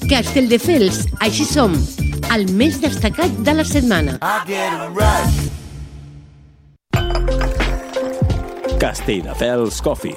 Castelldefels, així som, el més destacat de la setmana. Castelldefels Coffee.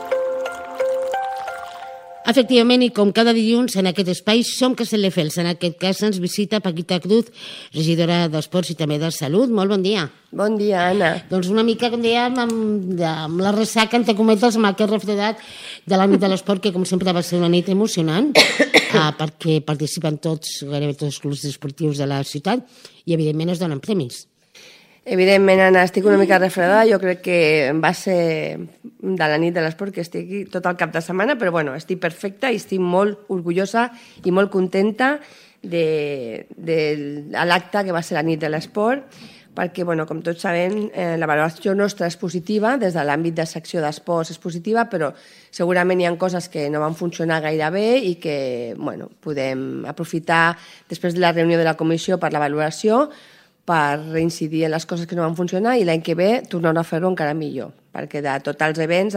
Efectivament, i com cada dilluns en aquest espai som Castelldefels. En aquest cas ens visita Paquita Cruz, regidora d'Esports i també de Salut. Molt bon dia. Bon dia, Anna. Doncs una mica, com dèiem, amb la ressaca, entre cometes, amb aquest refredat de la nit de l'esport, que com sempre va ser una nit emocionant, perquè participen gairebé tots els clubs esportius de la ciutat i, evidentment, es donen premis. Evidentment, Anna, estic una mica refredada. Jo crec que va ser de la nit de l'esport que estic aquí tot el cap de setmana, però bueno, estic perfecta i estic molt orgullosa i molt contenta de l'acte que va ser la nit de l'esport, perquè, bueno, com tots sabem, la valoració nostra és positiva, des de l'àmbit de secció d'esports és positiva, però segurament hi ha coses que no van funcionar gaire bé i que, bueno, podem aprofitar després de la reunió de la comissió per la valoració per reincidir en les coses que no van funcionar i l'any que ve tornar a fer-ho encara millor, perquè de tots els esdeveniments,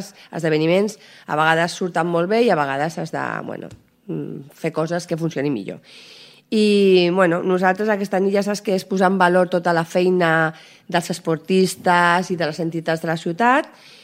a vegades surten molt bé i a vegades has de, bueno, fer coses que funcionin millor. I, bueno, nosaltres aquesta nit ja saps que és posar en valor tota la feina dels esportistes i de les entitats de la ciutat,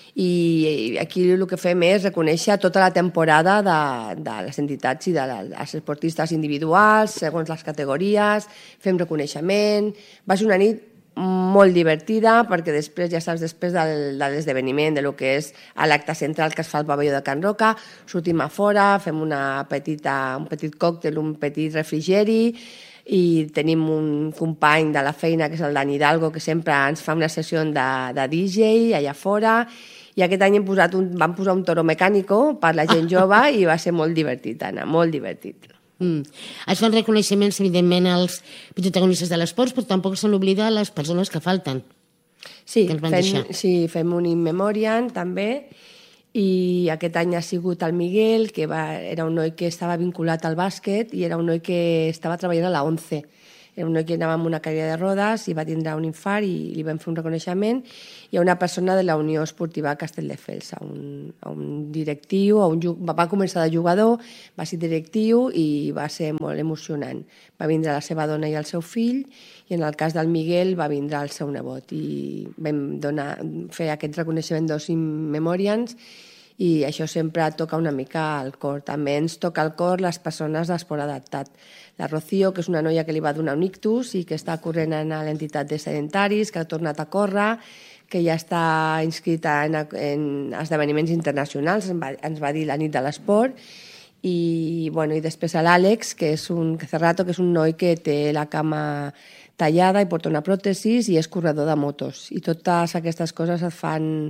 i aquí el que fem és reconèixer tota la temporada de les entitats i dels esportistes individuals, segons les categories, fem reconeixement. Va ser una nit molt divertida perquè després, ja saps, després de l'esdeveniment, de lo que és l'acte central que es fa al pavelló de Can Roca, sortim a fora, fem un petit còctel, un petit refrigeri, i tenim un company de la feina que és el Dani Hidalgo, que sempre ens fa una sessió de DJ allà fora, i aquest any vam posar un toro mecànico per la gent jove i va ser molt divertit, Anna, molt divertit. Es fan reconeixements, evidentment, als protagonistes de l'esport, però tampoc se n'oblida les persones que falten. Sí, fem un in memoriam també, i aquest any ha sigut el Miguel, que era un noi que estava vinculat al bàsquet i era un noi que estava treballant a la 11. Era un noi que anava amb una cadira de rodes i va tindre un infart i li vam fer un reconeixement. Hi ha una persona de la Unió Esportiva Castelldefels, un directiu, va començar de jugador, va ser directiu i va ser molt emocionant. Va vindre la seva dona i el seu fill, i en el cas del Miguel va vindre el seu nebot, i vam fer aquest reconeixement dos in memoriams, i això sempre toca una mica al cor. També ens toca al cor les persones d'esport adaptat. La Rocío, que és una noia que li va donar un ictus i que està corrent a l'entitat de sedentaris, que ha tornat a córrer, que ja està inscrita en esdeveniments internacionals, ens va dir la nit de l'esport, i després l'Àlex, que és un Cerrato, que és un noi que té la cama tallada i porta una pròtesis i és corredor de motos. I totes aquestes coses et fan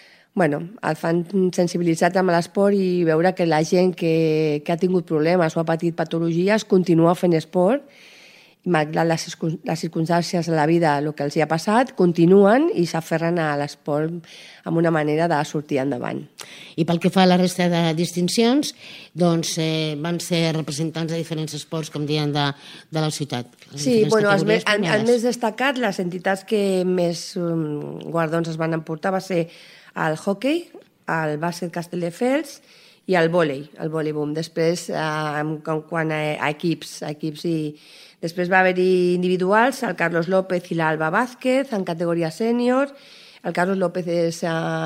sensibilitzat amb l'esport i veure que la gent que ha tingut problemes o ha patit patologies continua fent esport, malgrat les circumstàncies de la vida, el que els hi ha passat, continuen i s'aferren a l'esport amb una manera de sortir endavant. I pel que fa a la resta de distincions, doncs van ser representants de diferents esports, com diuen, de la ciutat. Sí, el més destacat, les entitats que més guardons es van emportar va ser el hoquei, el bàsquet Castelldefels i el voleibol. Després, quan a equips i després va haver-hi individuals, el Carlos López i l'Alba Vázquez en categoria sènior. El Carlos López és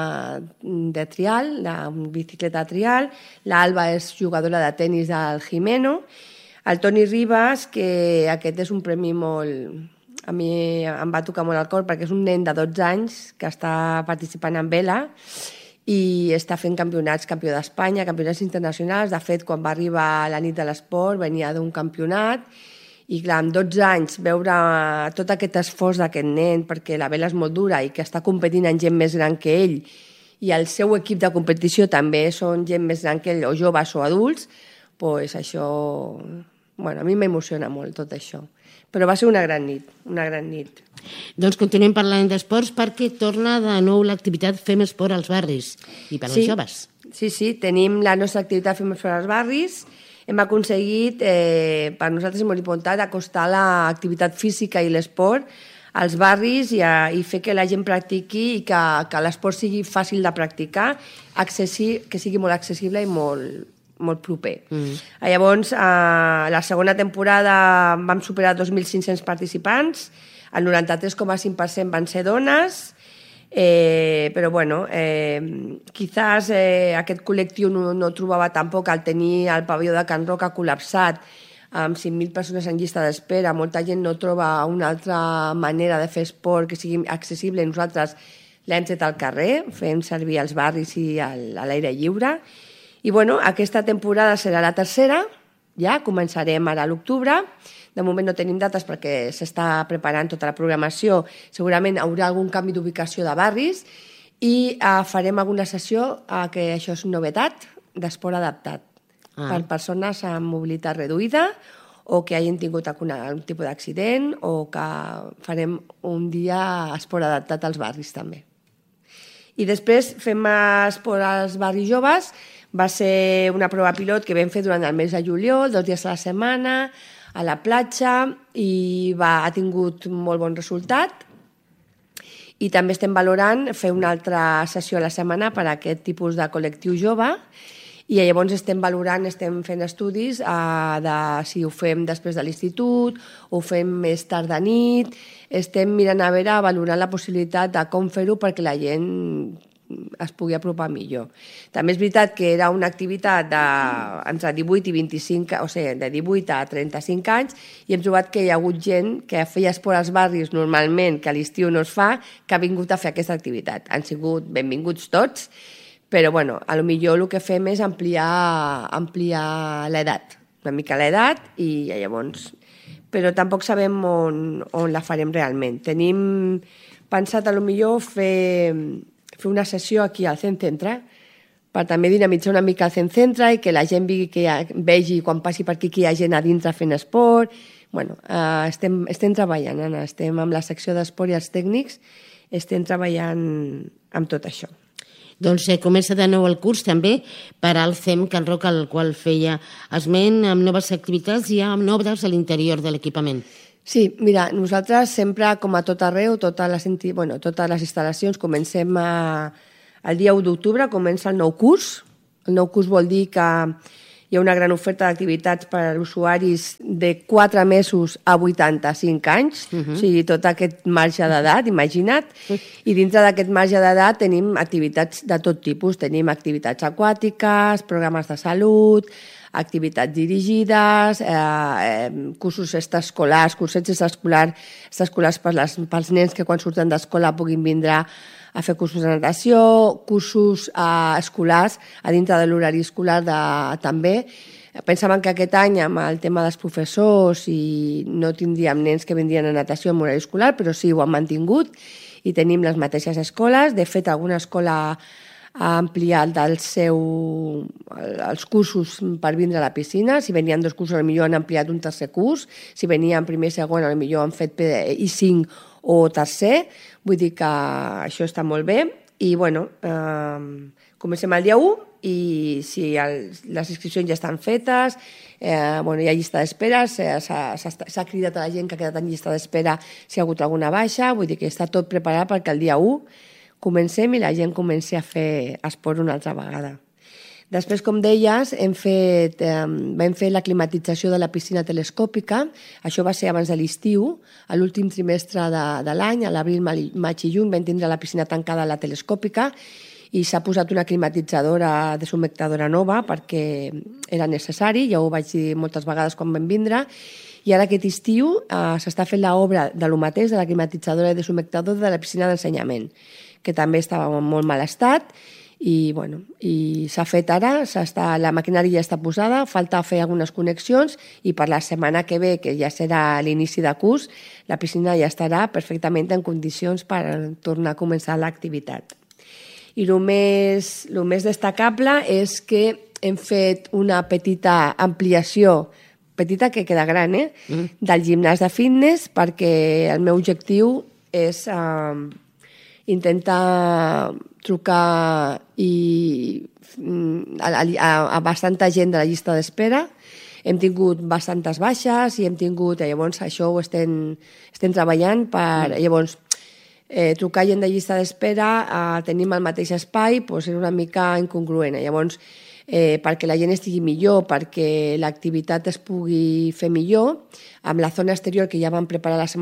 de trial, de bicicleta trial. L'Alba és jugadora de tenis del Jimeno. El Toni Ribas, que aquest és un premi molt... A mi em va tocar molt al cor perquè és un nen de 12 anys que està participant en vela i està fent campionats, campió d'Espanya, campionats internacionals. De fet, quan va arribar la nit de l'esport venia d'un campionat i, clar, amb 12 anys veure tot aquest esforç d'aquest nen, perquè la vela és molt dura i que està competint amb gent més gran que ell i el seu equip de competició també són gent més gran que ell, o joves o adults, doncs això... a mi m'emociona molt tot això. Però va ser una gran nit, una gran nit. Doncs continuem parlant d'esports perquè torna de nou l'activitat Fem Esport als barris i per als joves. Sí, tenim la nostra activitat Fem Esport als barris. Hem aconseguit, per nosaltres és molt important, acostar l'activitat física i l'esport als barris i fer que la gent practiqui i que l'esport sigui fàcil de practicar, que sigui molt accessible i molt molt proper. Llavors, la segona temporada vam superar 2.500 participants, el 93,5% van ser dones, però bueno, quizás aquest col·lectiu no trobava tampoc el tenir el pavelló de Can Roca col·lapsat amb 5.000 persones en llista d'espera. Molta gent no troba una altra manera de fer esport que sigui accessible. Nosaltres l'hem tret al carrer, fem servir els barris i a l'aire lliure. I bueno, aquesta temporada serà la tercera, ja començarem ara a l'octubre. De moment no tenim dates perquè s'està preparant tota la programació. Segurament haurà algun canvi d'ubicació de barris i farem alguna sessió, que això és novetat, d'esport adaptat per persones amb mobilitat reduïda o que hagin tingut algun tipus d'accident o que farem un dia esport adaptat als barris també. I després fem esport als barris joves. Va ser una prova pilot que vam fer durant el mes de juliol, 2 dies a la setmana, a la platja, i ha tingut molt bon resultat. I també estem valorant fer una altra sessió a la setmana per a aquest tipus de col·lectiu jove. I llavors estem valorant, estem fent estudis de si ho fem després de l'institut o ho fem més tard de nit. Estem mirant a veure, valorant la possibilitat de com fer-ho perquè la gent es pugui apropar millor. També és veritat que era una activitat entre 18 i 25, o sigui, de 18 a 35 anys, i hem trobat que hi ha hagut gent que feia esport als barris normalment, que a l'estiu no es fa, que ha vingut a fer aquesta activitat. Han sigut benvinguts tots, però bueno, potser el que fem és ampliar l'edat, una mica l'edat, i llavors... Però tampoc sabem on la farem realment. Tenim pensat potser fer una sessió aquí al Centre per també dinamitzar una mica el Centre i que la gent vegi quan passi per aquí que hi ha gent a dintre fent esport. Bueno, estem treballant, Anna, estem amb la secció d'esport i els tècnics, estem treballant amb tot això. Doncs comença de nou el curs també per al CEM Can Roca, al qual feia esment, amb noves activitats i amb obres a l'interior de l'equipament. Sí, mira, nosaltres sempre, com a tot arreu, totes les instal·lacions, comencem el dia 1 d'octubre, comença el nou curs. El nou curs vol dir que hi ha una gran oferta d'activitats per a usuaris de 4 mesos a 85 anys, o sigui, tot aquest marge d'edat, imagina't. I dintre d'aquest marge d'edat tenim activitats de tot tipus. Tenim activitats aquàtiques, programes de salut, activitats dirigides, cursos extraescolars, cursets extraescolars pels nens que quan surten d'escola puguin vindre a fer cursos de natació, cursos escolars a dintre de l'horari escolar també. Pensàvem que aquest any amb el tema dels professors i no tindríem nens que vindrien a natació en horari escolar, però sí, ho han mantingut i tenim les mateixes escoles. De fet, alguna escola ha ampliat els cursos per vindre a la piscina. Si venien 2 cursos, potser han ampliat un tercer curs. Si venien primer i segon, potser han fet I5 o tercer. Vull dir que això està molt bé. I, bueno, comencem el dia 1 i si les inscripcions ja estan fetes, hi ha llista d'espera, s'ha cridat a la gent que ha quedat en llista d'espera si ha hagut alguna baixa. Vull dir que està tot preparat perquè el dia 1 comencem i la gent comenci a fer esport una altra vegada. Després, com deies, vam fer la climatització de la piscina telescòpica. Això va ser abans de l'estiu. A l'últim trimestre de l'any, a l'abril, maig i juny, vam tindre la piscina tancada a la telescòpica i s'ha posat una climatitzadora desumectadora nova perquè era necessari, ja ho vaig dir moltes vegades quan vam vindre. I ara aquest estiu s'està fent l'obra de lo mateix, de la climatitzadora desumectadora de la piscina d'ensenyament, que també estava en molt mal estat. I s'ha fet ara, la maquinària ja està posada, falta fer algunes connexions i per la setmana que ve, que ja serà l'inici de curs, la piscina ja estarà perfectament en condicions per tornar a començar l'activitat. I el més destacable és que hem fet una petita ampliació, petita que queda gran, del gimnàs de fitness, perquè el meu objectiu és intentar trucar a bastanta gent de la llista d'espera. Hem tingut bastantes baixes i llavors això ho estem treballant per llavors trucar gent de llista d'espera, tenim el mateix espai, és una mica incongruent. Llavors perquè la gent estigui millor, perquè l'activitat es pugui fer millor, amb la zona exterior que ja vam preparar la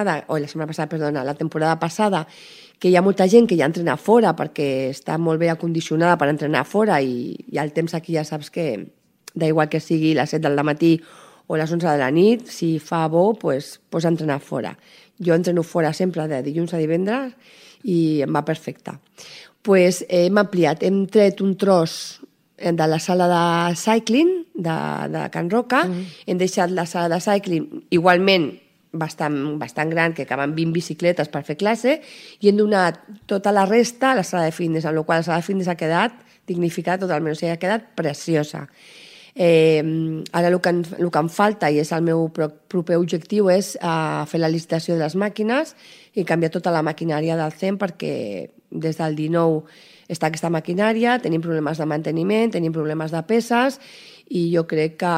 temporada passada, que hi ha molta gent que ja entrena fora perquè està molt bé acondicionada per entrenar fora i el temps aquí ja saps que d'igual que sigui les 7 del matí o les 11 de la nit, si fa bo, pues entrenar fora. Jo entreno fora sempre de dilluns a divendres i em va perfecte. Pues hem ampliat, hem tret un tros de la sala de cycling de Can Roca, hem deixat la sala de cycling igualment bastant gran, que caben 20 bicicletes per fer classe, i hem donat tota la resta a la sala de fitness, amb la qual la sala de fitness ha quedat dignificada totalment, o sigui, ha quedat preciosa. Ara el que em falta, i és el meu proper objectiu, és fer la licitació de les màquines i canviar tota la maquinària del CEM, perquè des del 19 està aquesta maquinària, tenim problemes de manteniment, tenim problemes de peces, i jo crec que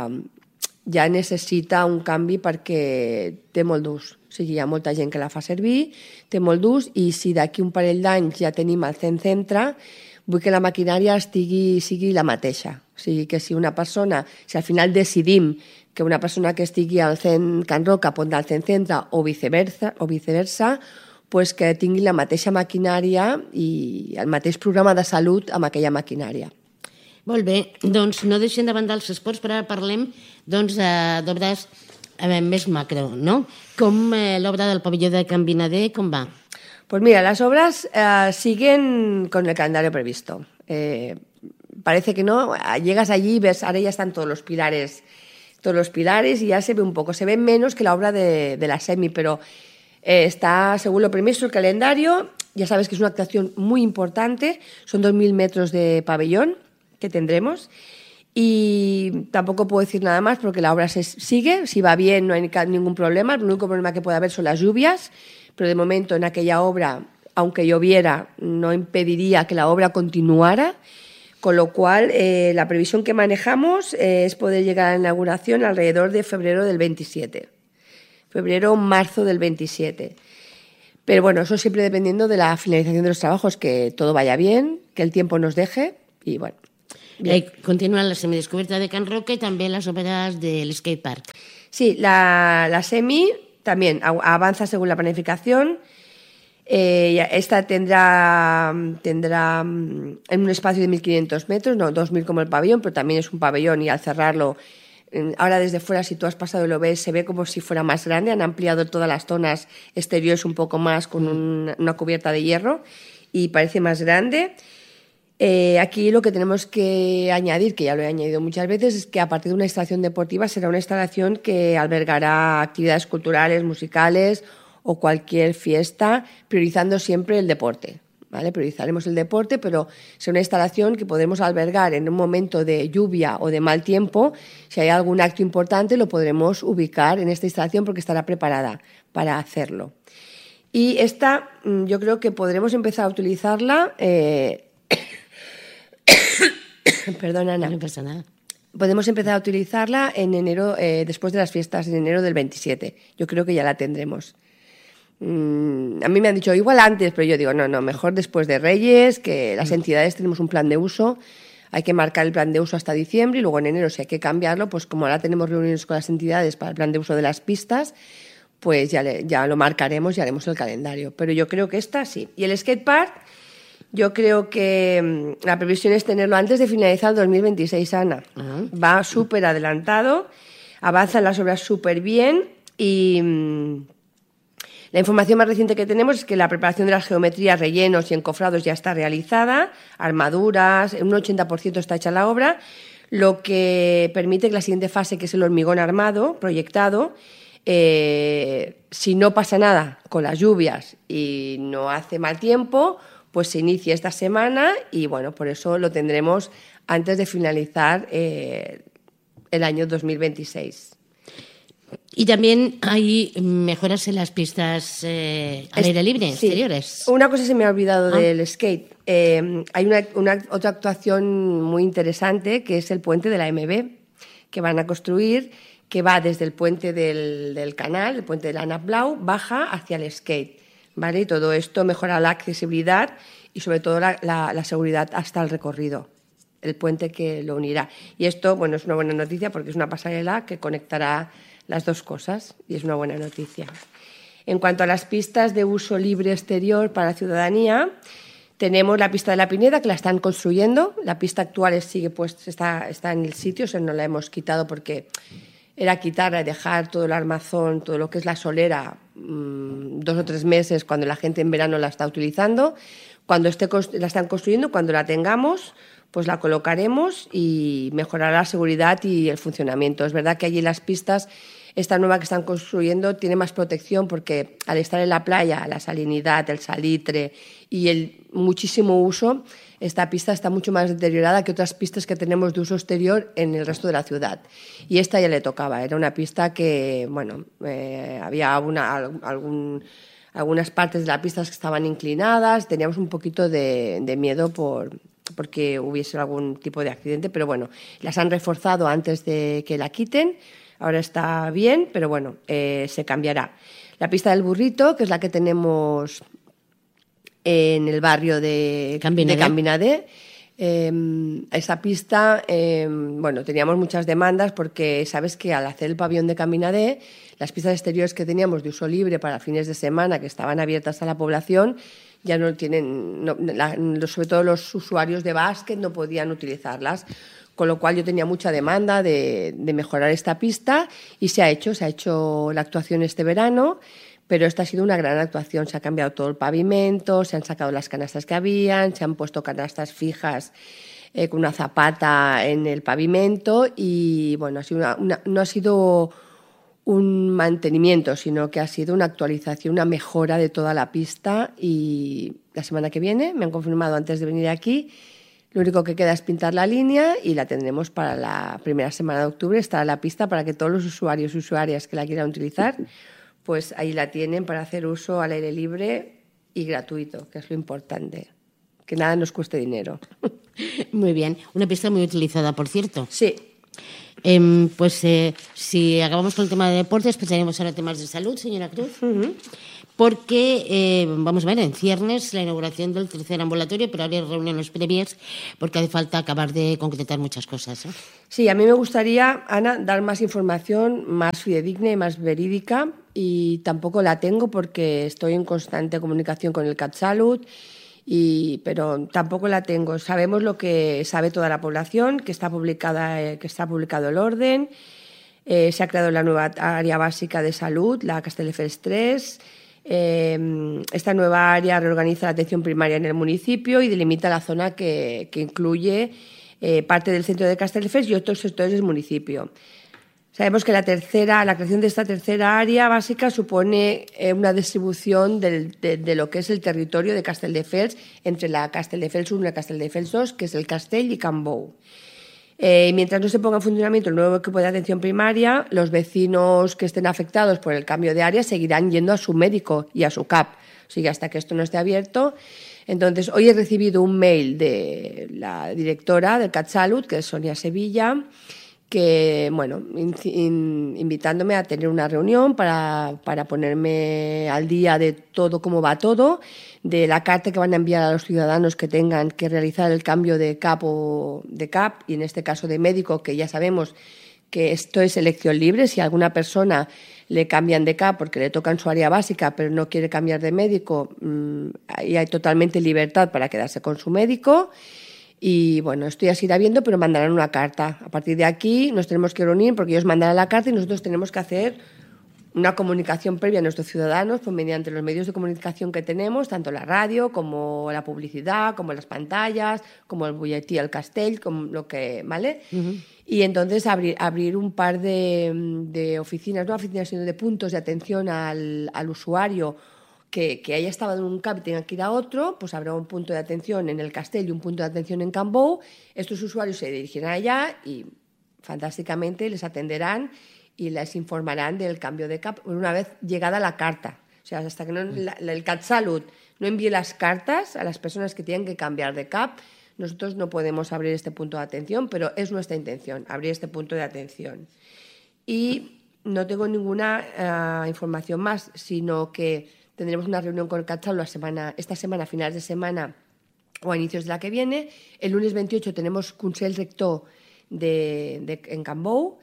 ja necessita un canvi perquè té molt d'ús. O sigui, hi ha molta gent que la fa servir, té molt d'ús, i si d'aquí un parell d'anys ja tenim el CEM Centre, vull que la maquinària sigui la mateixa. O sigui, que si una persona, si al final decidim que una persona que estigui al CEM Can Roca pot anar al CEM Centre o viceversa, pues que tingui la mateixa maquinària i el mateix programa de salut amb aquella maquinària. Molt bé, doncs no deixem de banda els esports, però ara parlem d'obres més macro, no? Com l'obra del pavelló de Can Vinader, com va? Pues mira, las obras siguen con el calendario previsto. Parece que no, llegas allí y ves, ahora ya están todos los pilares y ya se ve un poco, se ve menos que la obra de la Semi, pero está según lo previsto el calendario. Ya sabes que es una actuación muy importante, son 2.000 metros de pabellón que tendremos, y tampoco puedo decir nada más porque la obra sigue, si va bien no hay ningún problema, el único problema que puede haber son las lluvias, pero de momento en aquella obra, aunque lloviera, no impediría que la obra continuara, con lo cual la previsión que manejamos es poder llegar a la inauguración alrededor de febrero del 27, marzo del 27. Pero bueno, eso siempre dependiendo de la finalización de los trabajos, que todo vaya bien, que el tiempo nos deje, y bueno. Continúa la semidescubierta de Can Roca y también las obras del skatepark. Sí, la semi también avanza según la planificación. Esta tendrá en un espacio de 1.500 metros, no 2.000 como el pabellón, pero también es un pabellón, y al cerrarlo, ahora desde fuera, si tú has pasado y lo ves, se ve como si fuera más grande. Han ampliado todas las zonas exteriores un poco más con una cubierta de hierro y parece más grande. Aquí lo que tenemos que añadir, que ya lo he añadido muchas veces, es que a partir de una instalación deportiva será una instalación que albergará actividades culturales, musicales o cualquier fiesta, priorizando siempre el deporte, ¿vale? Priorizaremos el deporte, pero será una instalación que podremos albergar en un momento de lluvia o de mal tiempo. Si hay algún acto importante, lo podremos ubicar en esta instalación porque estará preparada para hacerlo. Y esta, yo creo que podremos empezar a utilizarla... Perdona, Ana. No pasa nada. Podemos empezar a utilizarla en enero, después de las fiestas, en enero del 27. Yo creo que ya la tendremos. A mí me han dicho igual antes, pero yo digo, no, mejor después de Reyes, que las entidades tenemos un plan de uso. Hay que marcar el plan de uso hasta diciembre y luego en enero, si hay que cambiarlo, pues como ahora tenemos reuniones con las entidades para el plan de uso de las pistas, pues ya lo marcaremos y haremos el calendario. Pero yo creo que esta sí. Y el skatepark, yo creo que la previsión es tenerlo antes de finalizar el 2026, Ana. Va súper adelantado, avanzan las obras súper bien y la información más reciente que tenemos es que la preparación de las geometrías, rellenos y encofrados ya está realizada, armaduras, un 80% está hecha la obra, lo que permite que la siguiente fase, que es el hormigón armado, proyectado, si no pasa nada con las lluvias y no hace mal tiempo, pues se inicia esta semana y bueno, por eso lo tendremos antes de finalizar el año 2026. Y también hay mejoras en las pistas al aire libre, sí, exteriores. Una cosa se me ha olvidado del skate. Hay otra actuación muy interesante, que es el puente de la MB, que van a construir, que va desde el puente del canal, el puente de la Anna Blau, baja hacia el skate. ¿Vale? Y todo esto mejora la accesibilidad y sobre todo la seguridad hasta el recorrido. el puente que lo unirá. Y esto, bueno, es una buena noticia porque es una pasarela que conectará las dos cosas y es una buena noticia. En cuanto a las pistas de uso libre exterior para la ciudadanía, tenemos la pista de la Pineda, que la están construyendo. La pista actual sigue, pues, está en el sitio, o sea, no la hemos quitado porque era quitarla y dejar todo el armazón, todo lo que es la solera, 2 o 3 meses cuando la gente en verano la está utilizando. Cuando la están construyendo, cuando la tengamos, pues la colocaremos y mejorará la seguridad y el funcionamiento. Es verdad que allí las pistas, esta nueva que están construyendo, tiene más protección porque al estar en la playa, la salinidad, el salitre y el muchísimo uso, esta pista está mucho más deteriorada que otras pistas que tenemos de uso exterior en el resto de la ciudad. Y esta ya le tocaba, era una pista que, bueno, había algunas partes de la pista que estaban inclinadas, teníamos un poquito de miedo porque hubiese algún tipo de accidente, pero bueno, las han reforzado antes de que la quiten. Ahora está bien, pero bueno, se cambiará. La pista del Burrito, que es la que tenemos en el barrio de Cambinadé. Esa pista, bueno, teníamos muchas demandas porque sabes que al hacer el pabellón de Cambinadé, las pistas exteriores que teníamos de uso libre para fines de semana que estaban abiertas a la población ya no tienen, sobre todo los usuarios de básquet no podían utilizarlas. Con lo cual yo tenía mucha demanda de mejorar esta pista y se ha hecho la actuación este verano, pero esta ha sido una gran actuación. Se ha cambiado todo el pavimento, se han sacado las canastas que habían, se han puesto canastas fijas con una zapata en el pavimento y bueno, no ha sido un mantenimiento, sino que ha sido una actualización, una mejora de toda la pista y la semana que viene, me han confirmado antes de venir aquí, lo único que queda es pintar la línea y la tendremos para la primera semana de octubre. Estará la pista para que todos los usuarios y usuarias que la quieran utilizar, pues ahí la tienen para hacer uso al aire libre y gratuito, que es lo importante, que nada nos cueste dinero. Muy bien. Una pista muy utilizada, por cierto. Sí. Si acabamos con el tema de deportes, pasaremos ahora a temas de salud, señora Cruz. Porque, vamos a ver, en ciernes la inauguración del 3er ambulatorio, pero ahora hay reuniones previas porque hace falta acabar de concretar muchas cosas. Sí, a mí me gustaría, Ana, dar más información más fidedigna y más verídica y tampoco la tengo porque estoy en constante comunicación con el CatSalut, pero tampoco la tengo. Sabemos lo que sabe toda la población, que está publicado el orden, se ha creado la nueva área básica de salud, la Castelldefels 3. Esta nueva área reorganiza la atención primaria en el municipio y delimita la zona que incluye parte del centro de Castelldefels y otros sectores del municipio. Sabemos que la creación de esta tercera área básica supone una distribución de lo que es el territorio de Castelldefels entre la Castelldefels 1 y la Castelldefels 2, que es el Castell y Cambou. Mientras no se ponga en funcionamiento el nuevo equipo de atención primaria, los vecinos que estén afectados por el cambio de área seguirán yendo a su médico y a su CAP, o sea, hasta que esto no esté abierto. Entonces, hoy he recibido un mail de la directora del CatSalut, que es Sonia Sevilla, que, bueno, invitándome a tener una reunión para ponerme al día de todo, cómo va todo, de la carta que van a enviar a los ciudadanos que tengan que realizar el cambio de CAP y en este caso de médico, que ya sabemos que esto es elección libre. Si a alguna persona le cambian de CAP porque le toca en su área básica pero no quiere cambiar de médico, ahí hay totalmente libertad para quedarse con su médico. Y bueno, esto ya se irá viendo, pero mandarán una carta. A partir de aquí nos tenemos que reunir porque ellos mandarán la carta y nosotros tenemos que hacer una comunicación previa a nuestros ciudadanos pues mediante los medios de comunicación que tenemos, tanto la radio como la publicidad, como las pantallas, como el bulletí al castell, como lo que, ¿vale? Y entonces abrir un par de oficinas, no oficinas, sino de puntos de atención al usuario que haya estado en un CAP y tenga que ir a otro, pues habrá un punto de atención en el Castell y un punto de atención en Cambou. Estos usuarios se dirigirán allá y fantásticamente les atenderán y les informarán del cambio de CAP una vez llegada la carta. O sea, hasta que el CatSalut no envíe las cartas a las personas que tienen que cambiar de CAP, nosotros no podemos abrir este punto de atención, pero es nuestra intención abrir este punto de atención. Y no tengo ninguna información más, sino que tendremos una reunión con el CatSalut esta semana, finales de semana, o a inicios de la que viene. El lunes 28 tenemos Consell Rector en Cambou.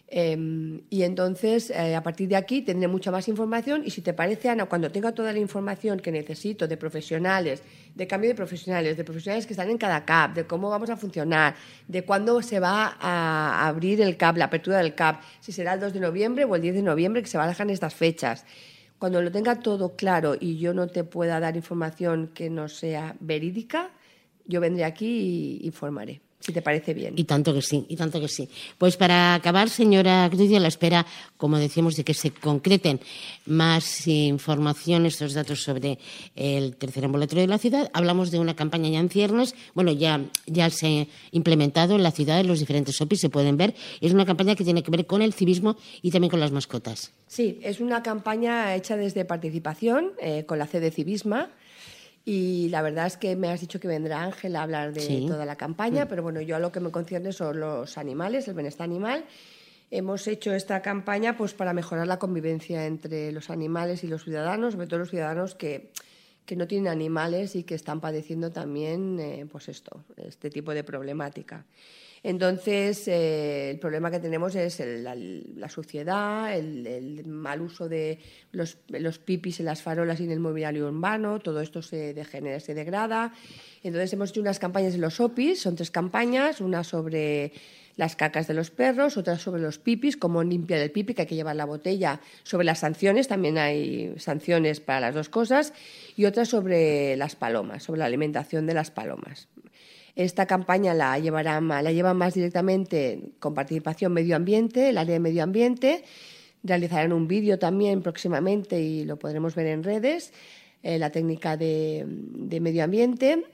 Y entonces, a partir de aquí, tendré mucha más información y si te parece, Ana, cuando tenga toda la información que necesito de profesionales, de cambio de profesionales que están en cada CAP, de cómo vamos a funcionar, de cuándo se va a abrir el CAP, la apertura del CAP, si será el 2 de noviembre o el 10 de noviembre, que se barajan estas fechas. Cuando lo tenga todo claro y yo no te pueda dar información que no sea verídica, yo vendré aquí y informaré. Si te parece bien. Y tanto que sí, y tanto que sí. Pues para acabar, señora Cruz, y a la espera, como decíamos, de que se concreten más información, estos datos sobre el tercer ambulatorio de la ciudad, hablamos de una campaña ya en ciernes. Bueno, ya se ha implementado en la ciudad, en los diferentes OPIs, se pueden ver. Es una campaña que tiene que ver con el civismo y también con las mascotas. Sí, es una campaña hecha desde participación, con la C de Civisma. Y la verdad es que me has dicho que vendrá Ángela a hablar de toda la campaña, pero bueno, yo a lo que me concierne son los animales, el bienestar animal. Hemos hecho esta campaña pues para mejorar la convivencia entre los animales y los ciudadanos, sobre todo los ciudadanos que no tienen animales y que están padeciendo también este tipo de problemática. Entonces, el problema que tenemos es la suciedad, el mal uso de los pipis en las farolas y en el mobiliario urbano, todo esto se degenera, se degrada. Entonces, hemos hecho unas campañas en los OPIs, son 3 campañas, una sobre las cacas de los perros, otra sobre los pipis, cómo limpiar el pipi, que hay que llevar la botella, sobre las sanciones, también hay sanciones para las 2 cosas, y otra sobre las palomas, sobre la alimentación de las palomas. Esta campaña la lleva más directamente con participación medio ambiente, el área de medio ambiente. Realizarán un vídeo también próximamente y lo podremos ver en redes, la técnica de medio ambiente.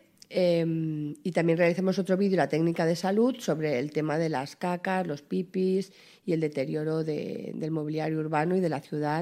Y también realizamos otro vídeo, la técnica de salud, sobre el tema de las cacas, los pipis y el deterioro del mobiliario urbano y de la ciudad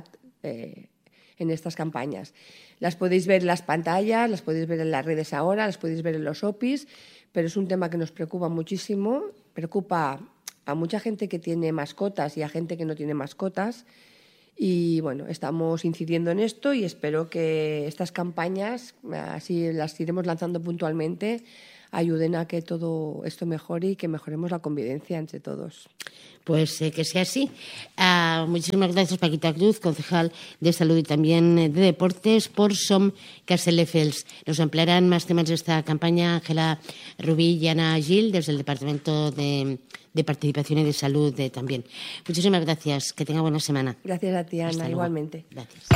en estas campañas. Las podéis ver en las pantallas, las podéis ver en las redes ahora, las podéis ver en los OPIs, pero es un tema que nos preocupa muchísimo, preocupa a mucha gente que tiene mascotas y a gente que no tiene mascotas. Y bueno, estamos incidiendo en esto y espero que estas campañas, así las iremos lanzando puntualmente, ayuden a que todo esto mejore y que mejoremos la convivencia entre todos. Pues que sea así. Muchísimas gracias, Paquita Cruz, concejal de Salud y también de Deportes, por Som Castelldefels. Nos ampliarán más temas de esta campaña Ángela Rubí y Ana Gil, desde el Departamento de Participación y de Salud también. Muchísimas gracias. Que tenga buena semana. Gracias a ti, Ana, igualmente. Gracias.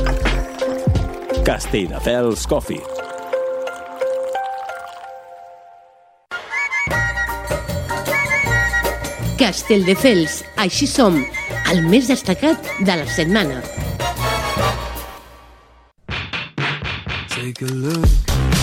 Castelldefels Coffee. Castelldefels, així som, el més destacat de la setmana. Take a look.